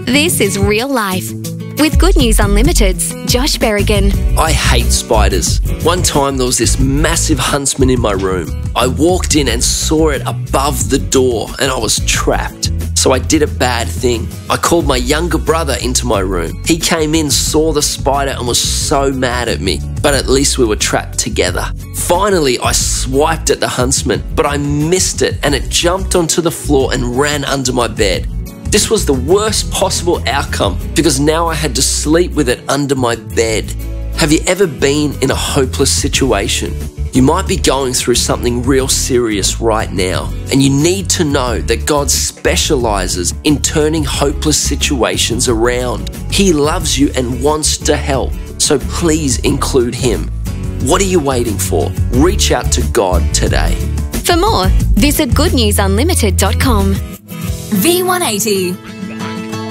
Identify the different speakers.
Speaker 1: This is real life. With Good News Unlimited's Josh Berrigan.
Speaker 2: I hate spiders. One time there was this massive huntsman in my room. I walked in and saw it above the door and I was trapped. So I did a bad thing. I called my younger brother into my room. He came in, saw the spider and was so mad at me. But at least we were trapped together. Finally, I swiped at the huntsman, but I missed it and it jumped onto the floor and ran under my bed. This was the worst possible outcome because now I had to sleep with it under my bed. Have you ever been in a hopeless situation? You might be going through something real serious right now, and you need to know that God specializes in turning hopeless situations around. He loves you and wants to help, so please include Him. What are you waiting for? Reach out to God today.
Speaker 1: For more, visit goodnewsunlimited.com.
Speaker 3: V180